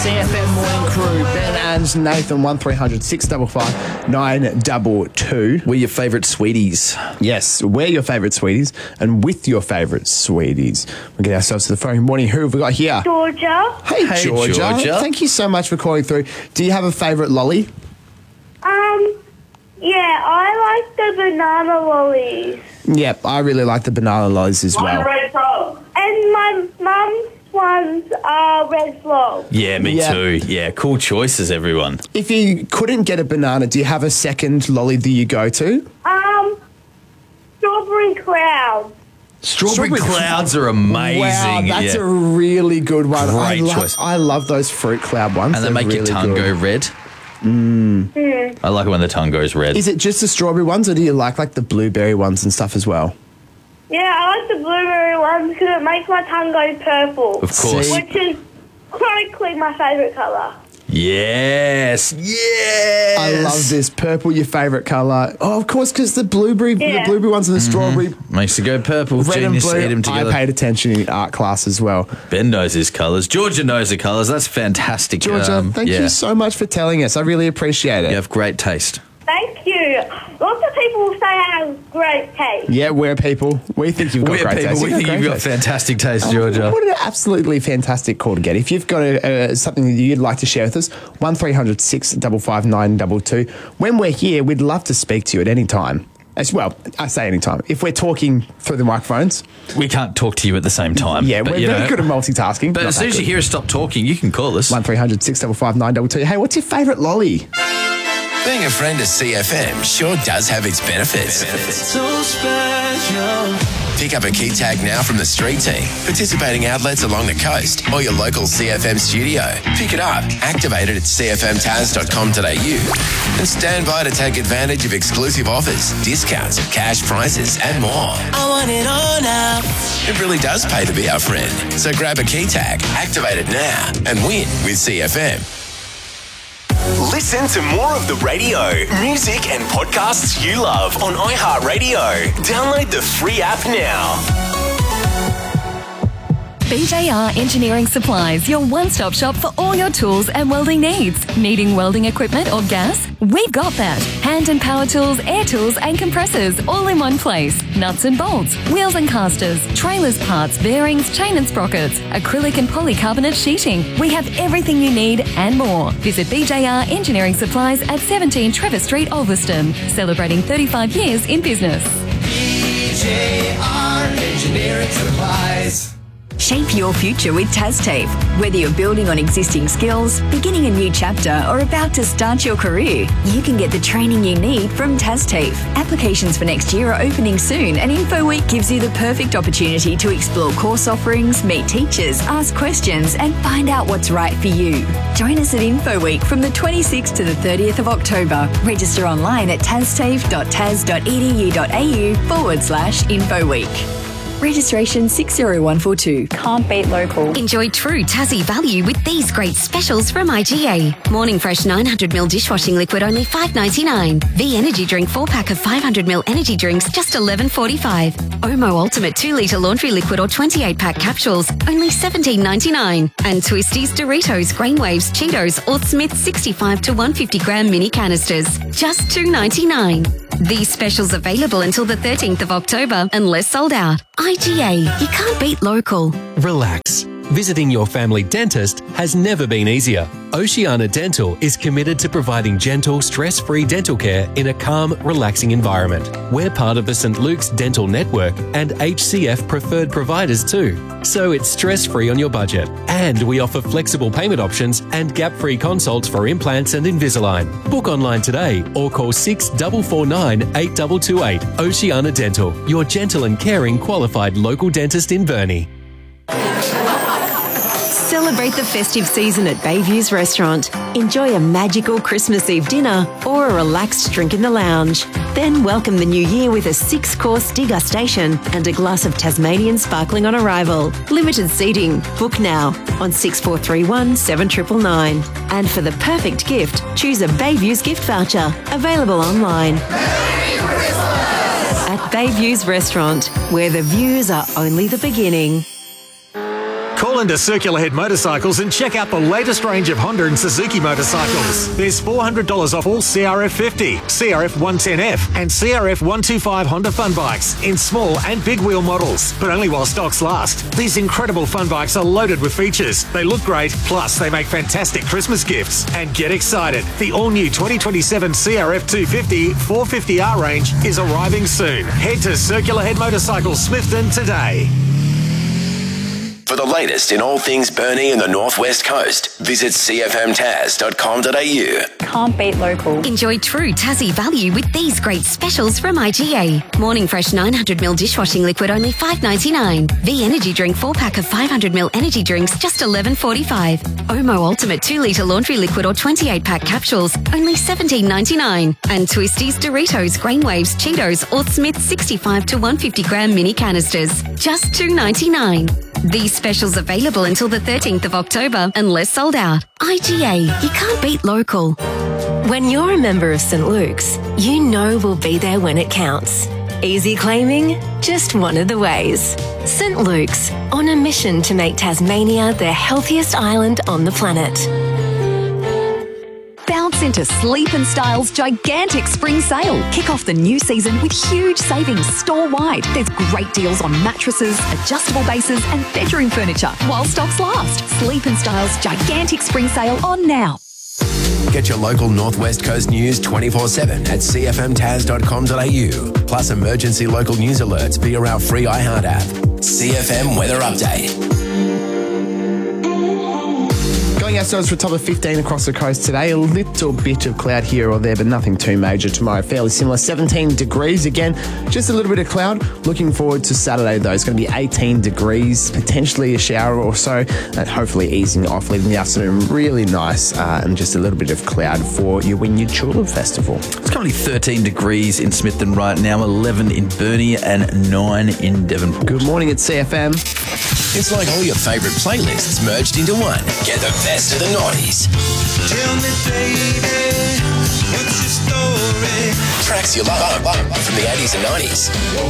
CFM Morning Crew, Ben and Nathan, 1300 655 922. We're your favourite sweeties. Yes, we're your favourite sweeties, and with your favourite sweeties. We'll get ourselves to the phone. Morning, who have we got here? Georgia. Hey, Georgia. Thank you so much for calling through. Do you have a favourite lolly? Yeah, I like the banana lollies. Yep, I really like the banana lollies as well. And my mum's ones are red frog. Yeah, me too. Yeah, cool choices, everyone. If you couldn't get a banana, do you have a second lolly that you go to? Strawberry clouds. Strawberry clouds are amazing. Wow, that's a really good one. Great choice. I love those fruit cloud ones. And they make your tongue go red. I like it when the tongue goes red. Is it just the strawberry ones, or do you like the blueberry ones and stuff as well? Yeah, I like the blueberry ones because it makes my tongue go purple. Of course. Which is chronically my favourite colour. Yes. I love this. Purple, your favourite colour. Oh, of course, because the blueberry ones and the strawberry. Makes it go purple. Red Genius, and blue. eat them together. I paid attention in art class as well. Ben knows his colours. Georgia knows the colours. That's fantastic. Georgia, thank you so much for telling us. I really appreciate it. You have great taste. Thank you. Lots of people will say I have great taste. Yeah, we're people. We think you've got great taste. We think you've got fantastic taste, Georgia. What an absolutely fantastic call to get. If you've got something that you'd like to share with us, 1300 655 922. When we're here, we'd love to speak to you at any time. As well, I say any time. If we're talking through the microphones. We can't talk to you at the same time. Yeah, we're very good at multitasking. But as soon as you hear us stop talking, you can call us. 1300 655 922. Hey, what's your favourite lolly? Being a friend of CFM sure does have its benefits. So special. Pick up a key tag now from the street team, participating outlets along the coast, or your local CFM studio. Pick it up, activate it at cfmtaz.com.au, and stand by to take advantage of exclusive offers, discounts, cash prizes, and more. I want it all now. It really does pay to be our friend. So grab a key tag, activate it now, and win with CFM. Listen to more of the radio, music and podcasts you love on iHeartRadio. Download the free app now. BJR Engineering Supplies, your one-stop shop for all your tools and welding needs. Needing welding equipment or gas? We've got that. Hand and power tools, air tools and compressors all in one place. Nuts and bolts, wheels and casters, trailers parts, bearings, chain and sprockets, acrylic and polycarbonate sheeting. We have everything you need and more. Visit BJR Engineering Supplies at 17 Trevor Street, Ulverston. Celebrating 35 years in business. BJR Engineering Supplies. Shape your future with TasTAFE. Whether you're building on existing skills, beginning a new chapter, or about to start your career, you can get the training you need from TasTAFE. Applications for next year are opening soon, and InfoWeek gives you the perfect opportunity to explore course offerings, meet teachers, ask questions, and find out what's right for you. Join us at InfoWeek from the 26th to the 30th of October. Register online at tastafe.tas.edu.au/InfoWeek. Registration 60142. Can't beat local. Enjoy true Tassie value with these great specials from IGA. Morning Fresh 900ml dishwashing liquid only $5.99. V Energy Drink 4-pack of 500ml energy drinks just $11.45. Omo Ultimate 2-litre laundry liquid or 28-pack capsules only $17.99. And Twisties, Doritos, Grainwaves, Cheetos or Smith 65 to 150 gram mini canisters just $2.99. These specials available until the 13th of October unless sold out. IGA, you can't beat local. Relax. Visiting your family dentist has never been easier. Oceania Dental is committed to providing gentle, stress-free dental care in a calm, relaxing environment. We're part of the St. Luke's Dental Network and HCF preferred providers too. So it's stress-free on your budget. And we offer flexible payment options and gap-free consults for implants and Invisalign. Book online today or call 6449 8228. Oceania Dental, your gentle and caring qualified local dentist in Burnie. Celebrate the festive season at Bayviews Restaurant. Enjoy a magical Christmas Eve dinner or a relaxed drink in the lounge. Then welcome the new year with a 6-course degustation and a glass of Tasmanian sparkling on arrival. Limited seating. Book now on 6431 7999. And for the perfect gift, choose a Bayviews gift voucher. Available online. At Bayviews Restaurant, where the views are only the beginning. Call into Circular Head Motorcycles and check out the latest range of Honda and Suzuki motorcycles. There's $400 off all CRF 50, CRF 110F and CRF 125 Honda fun bikes in small and big wheel models, but only while stocks last. These incredible fun bikes are loaded with features. They look great, plus they make fantastic Christmas gifts. And get excited, the all-new 2027 CRF 250 450R range is arriving soon. Head to Circular Head Motorcycles Smithton today. For the latest in all things Burnie and the Northwest Coast, visit cfmtaz.com.au. Can't beat local. Enjoy true Tassie value with these great specials from IGA. Morning Fresh 900ml dishwashing liquid only $5.99. V Energy Drink 4-pack of 500ml energy drinks just $11.45. Omo Ultimate 2-litre laundry liquid or 28-pack capsules only $17.99. And Twisties, Doritos, Grain Waves, Cheetos or Smith's 65 to 150 gram mini canisters just $2.99. These specials available until the 13th of October unless sold out. IGA, you can't beat local. When you're a member of St. Luke's, you know we'll be there when it counts. Easy claiming? Just one of the ways. St. Luke's, on a mission to make Tasmania the healthiest island on the planet. Bounce into Sleep & Style's gigantic spring sale. Kick off the new season with huge savings store-wide. There's great deals on mattresses, adjustable bases and bedroom furniture while stocks last. Sleep & Style's gigantic spring sale on now. Get your local Northwest Coast news 24/7 at cfmtaz.com.au. Plus emergency local news alerts via our free iHeart app. CFM Weather Update. Going ourselves for a top of 15 across the coast today. A little bit of cloud here or there, but nothing too major. Tomorrow, fairly similar. 17 degrees again. Just a little bit of cloud. Looking forward to Saturday, though. It's going to be 18 degrees, potentially a shower or so, and hopefully easing off, leaving the afternoon really nice and just a little bit of cloud for your Wynyard Julep Festival. It's currently 13 degrees in Smithton right now, 11 in Burnie and 9 in Devonport. Good morning at CFM. It's like all your favourite playlists merged into one. Get the best of the 90s. Tell me, baby, what's your story? Tracks you love from the 80s and 90s.